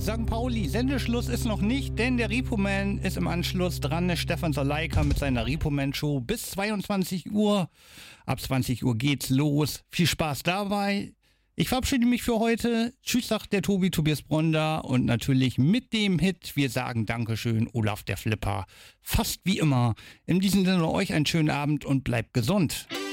St. Pauli, Sendeschluss ist noch nicht, denn der Reeperbahn ist im Anschluss dran. Stefan Soleika mit seiner Reeperbahn-Show bis 22 Uhr. Ab 20 Uhr geht's los. Viel Spaß dabei. Ich verabschiede mich für heute. Tschüss, sagt der Tobias Bronder. Und natürlich mit dem Hit, wir sagen Dankeschön, Olaf der Flipper. Fast wie immer. In diesem Sinne euch einen schönen Abend und bleibt gesund.